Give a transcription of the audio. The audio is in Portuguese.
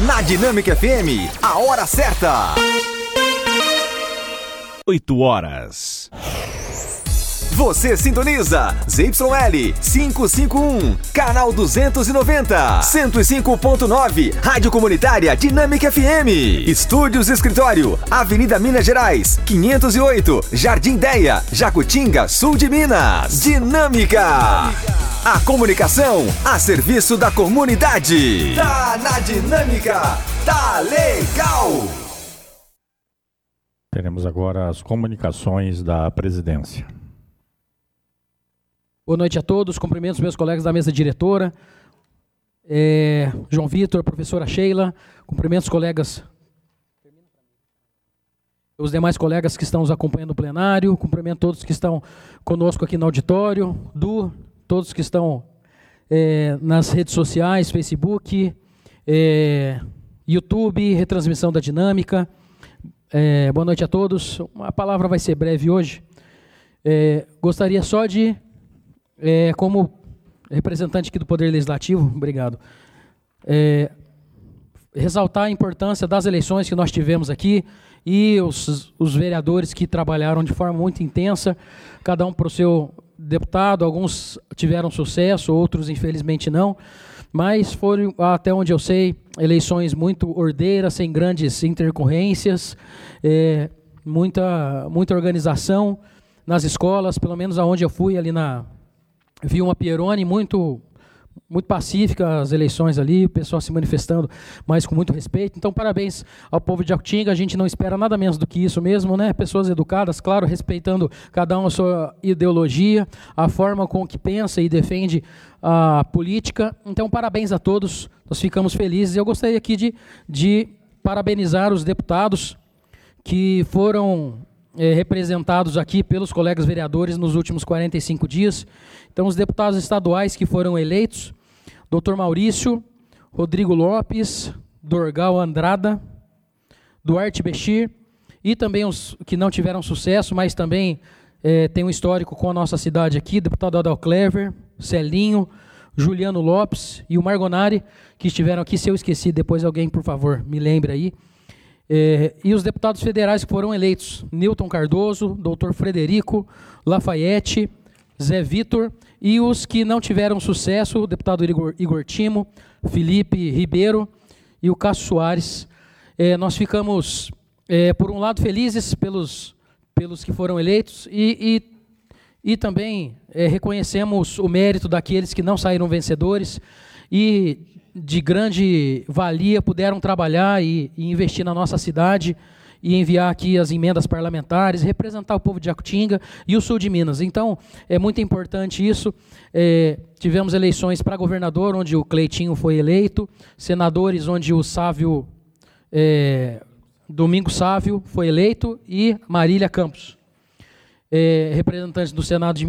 Na Dinâmica FM, a hora certa. 8 horas. Você sintoniza ZYL 551, canal 290, 105.9, Rádio Comunitária Dinâmica FM. Estúdios Escritório, Avenida Minas Gerais, 508, Jardim Deia, Jacutinga, Sul de Minas. Dinâmica. A comunicação a serviço da comunidade. Tá na Dinâmica, tá legal. Teremos agora as comunicações da presidência. Boa noite a todos, cumprimento os meus colegas da mesa diretora, João Vitor, professora Sheila, cumprimento os colegas, os demais colegas que estão nos acompanhando no plenário, cumprimento todos que estão conosco aqui no auditório, todos que estão nas redes sociais, Facebook, YouTube, retransmissão da Dinâmica. Boa noite a todos, a palavra vai ser breve hoje. Gostaria só de... como representante aqui do Poder Legislativo, obrigado, ressaltar a importância das eleições que nós tivemos aqui e os vereadores que trabalharam de forma muito intensa, cada um para o seu deputado, alguns tiveram sucesso, outros infelizmente não, mas foram, até onde eu sei, eleições muito ordeiras, sem grandes intercorrências, muita organização nas escolas, pelo menos aonde eu fui, ali vi uma Pieroni muito pacífica, as eleições ali, o pessoal se manifestando, mas com muito respeito. Então, parabéns ao povo de Jacutinga, a gente não espera nada menos do que isso mesmo, né? Pessoas educadas, claro, respeitando cada um a sua ideologia, a forma com que pensa e defende a política. Então, parabéns a todos, nós ficamos felizes. Eu gostaria aqui de parabenizar os deputados que foram representados aqui pelos colegas vereadores nos últimos 45 dias. Então, os deputados estaduais que foram eleitos, Dr. Maurício, Rodrigo Lopes, Dorgal Andrada, Duarte Bechir, e também os que não tiveram sucesso, mas também tem um histórico com a nossa cidade aqui, deputado Adal Clever, Celinho, Juliano Lopes e o Margonari, que estiveram aqui. Se eu esqueci, depois alguém, por favor, me lembre aí. E os deputados federais que foram eleitos, Newton Cardoso, Dr. Frederico, Lafayette, Zé Vitor, e os que não tiveram sucesso, o deputado Igor Timo, Felipe Ribeiro e o Cássio Soares. Nós ficamos, por um lado, felizes pelos que foram eleitos e também reconhecemos o mérito daqueles que não saíram vencedores e de grande valia puderam trabalhar e investir na nossa cidade e enviar aqui as emendas parlamentares, representar o povo de Jacutinga e o sul de Minas. Então, é muito importante isso. Tivemos eleições para governador, onde o Cleitinho foi eleito, senadores, onde o Sávio, Domingo Sávio foi eleito, e Marília Campos, representantes do Senado de